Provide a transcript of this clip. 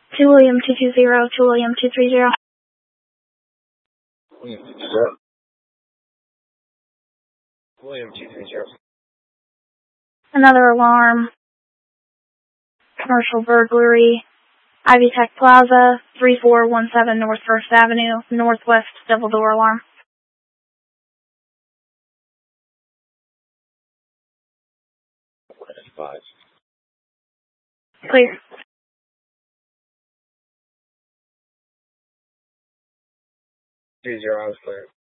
2 William 220, 2 William 230. William 230. Another alarm. Commercial burglary. Ivy Tech Plaza, 3417 North 1st Avenue, Northwest double door alarm. Five. Clear. 30 is clear.